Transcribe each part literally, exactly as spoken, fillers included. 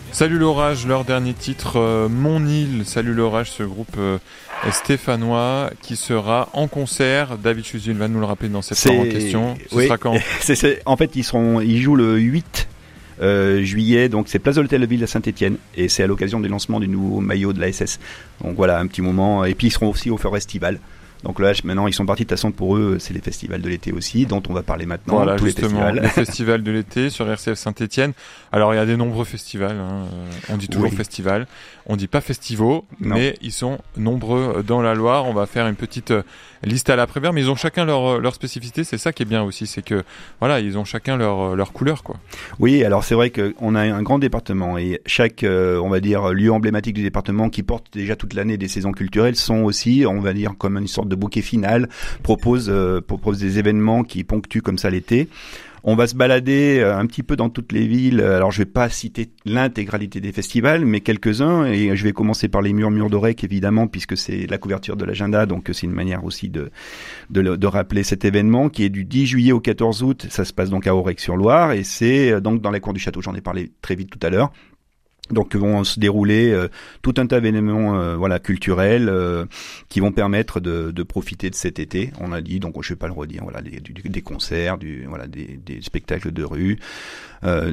Salut l'orage, leur dernier titre, euh, Mon île. Salut l'orage, ce groupe euh, stéphanois qui sera en concert. David Chuzil va nous le rappeler dans cette c'est... soirée en question. Ce oui. sera quand c'est, c'est... En fait, ils, seront... ils jouent le huit euh, juillet, donc c'est place de l'Hôtel de Ville à Saint-Étienne, et c'est à l'occasion du lancement du nouveau maillot de la S S. Donc voilà, un petit moment. Et puis ils seront aussi au Festival. Donc là, maintenant, ils sont partis. De toute façon, pour eux, c'est les festivals de l'été aussi, dont on va parler maintenant. Voilà, tous justement, les festivals. le festival de l'été sur R C F Saint-Étienne. Alors, il y a des nombreux festivals. Hein. On dit toujours oui. festival. On dit pas festivals, non. Mais ils sont nombreux dans la Loire. On va faire une petite liste à l'après-vert, mais ils ont chacun leur leur spécificité. C'est ça qui est bien aussi, c'est que voilà, ils ont chacun leur leur couleur, quoi. Oui, alors c'est vrai qu'on a un grand département et chaque, euh, on va dire, lieu emblématique du département qui porte déjà toute l'année des saisons culturelles sont aussi, on va dire, comme une sorte de bouquet final, propose euh, propose des événements qui ponctuent comme ça l'été. On va se balader un petit peu dans toutes les villes. Alors, je vais pas citer l'intégralité des festivals, mais quelques-uns. Et je vais commencer par les Murmures d'Aurec, évidemment, puisque c'est la couverture de l'agenda. Donc, c'est une manière aussi de, de, de rappeler cet événement qui est du dix juillet au quatorze août. Ça se passe donc à Aurec-sur-Loire. Et c'est donc dans la cour du château. J'en ai parlé très vite tout à l'heure. Donc vont se dérouler euh, tout un tas d'événements euh, voilà culturels euh, qui vont permettre de, de profiter de cet été. On a dit, donc je vais pas le redire, voilà des, des concerts, du voilà des, des spectacles de rue, euh,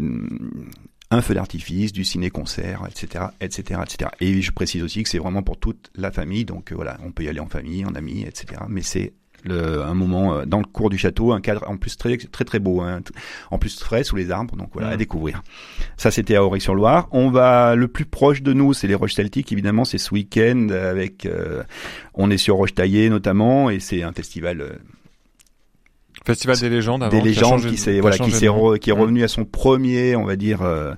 un feu d'artifice, du ciné-concert, et cetera, et cetera, et cetera. Et je précise aussi que c'est vraiment pour toute la famille. Donc euh, voilà, on peut y aller en famille, en amis, et cetera. Mais c'est Le, un moment dans le cours du château, un cadre en plus très très très beau, hein, en plus frais sous les arbres, donc voilà, mmh. à découvrir. Ça c'était à Aurec-sur-Loire. On va le plus proche de nous, c'est les Roches Celtiques, évidemment, c'est ce week-end avec, euh, on est sur Rochetaillé notamment, et c'est un festival. Euh, Festival des légendes, avant, des légendes qui, qui s'est voilà qui s'est re, qui est revenu mmh. à son premier, on va dire. Euh,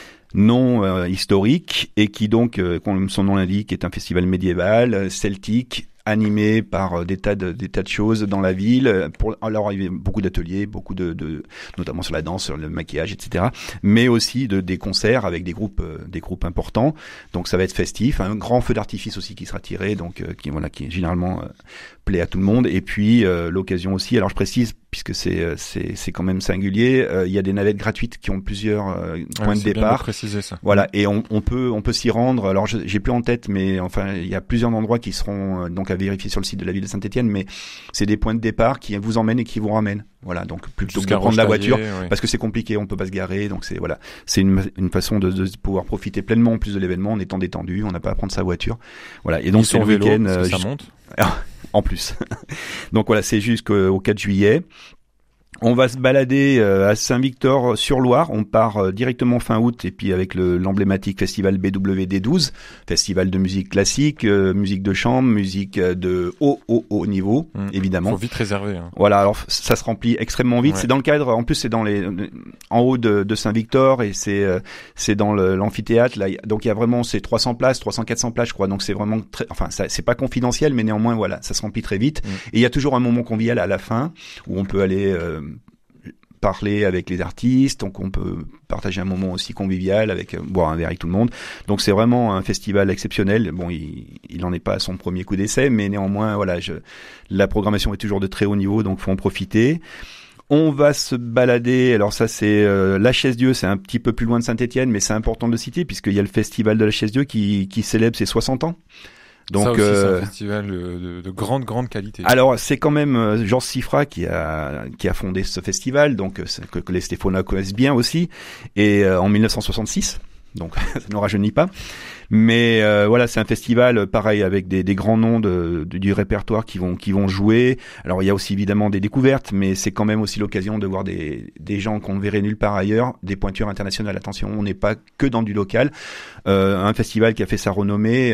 nom euh, historique et qui donc, euh, comme son nom l'indique, est un festival médiéval, celtique, animé par des tas de des tas de choses dans la ville. Pour alors il y a beaucoup d'ateliers, beaucoup de, de notamment sur la danse, sur le maquillage, et cetera. Mais aussi de des concerts avec des groupes euh, des groupes importants. Donc ça va être festif. Un grand feu d'artifice aussi qui sera tiré, donc euh, qui voilà qui généralement euh, plaît à tout le monde. Et puis euh, l'occasion aussi. Alors je précise puisque c'est c'est c'est quand même singulier. Euh, il y a des navettes gratuites qui ont plusieurs euh, points ouais, de départ. Bien de préciser ça. Voilà et on, on peut on peut s'y rendre. Alors je, j'ai plus en tête, mais enfin il y a plusieurs endroits qui seront euh, donc à vérifier sur le site de la ville de Saint-Étienne, mais c'est des points de départ qui vous emmènent et qui vous ramènent. Voilà, donc plutôt que de prendre la voiture, oui. Parce que c'est compliqué, on peut pas se garer, donc c'est voilà, c'est une, une façon de, de pouvoir profiter pleinement en plus de l'événement en étant détendu, on n'a pas à prendre sa voiture. Voilà, et donc c'est le vélo, week-end. Parce que euh, ça juste... monte. En plus. Donc voilà, c'est jusqu'au quatre juillet. On va se balader euh, à Saint-Victor-sur-Loire. On part euh, directement fin août et puis avec le, l'emblématique festival B W D douze, festival de musique classique, euh, musique de chambre, musique de haut, haut, haut niveau, mmh. évidemment. Faut vite réserver. Hein. Voilà, alors ça se remplit extrêmement vite. Ouais. C'est dans le cadre, en plus c'est dans les, en haut de, de Saint-Victor et c'est euh, c'est dans le, l'amphithéâtre. Là, donc il y a vraiment c'est trois cents places, trois cents, quatre cents places, je crois. Donc c'est vraiment très, enfin ça, c'est pas confidentiel, mais néanmoins voilà, ça se remplit très vite. Mmh. Et il y a toujours un moment convivial à la fin où on peut aller euh, parler avec les artistes, donc on peut partager un moment aussi convivial avec euh, boire un verre avec tout le monde. Donc c'est vraiment un festival exceptionnel. Bon, il il en est pas à son premier coup d'essai, mais néanmoins voilà, je, la programmation est toujours de très haut niveau, donc faut en profiter. On va se balader. Alors ça c'est euh, la Chaise-Dieu, c'est un petit peu plus loin de Saint-Étienne, mais c'est important de le citer puisqu'il y a le festival de la Chaise-Dieu qui qui célèbre ses soixante ans. Donc, ça aussi, euh, c'est un festival de, de grande, grande qualité. Alors, c'est quand même euh, Georges Siffra qui a qui a fondé ce festival, donc que, que les Stéphanois connaissent bien aussi, et euh, en dix-neuf cent soixante-six, donc ça ne rajeunit pas. Mais euh, voilà, c'est un festival pareil avec des, des grands noms de, de, du répertoire qui vont qui vont jouer. Alors il y a aussi évidemment des découvertes, mais c'est quand même aussi l'occasion de voir des des gens qu'on ne verrait nulle part ailleurs, des pointures internationales. Attention, on n'est pas que dans du local. Euh, un festival qui a fait sa renommée.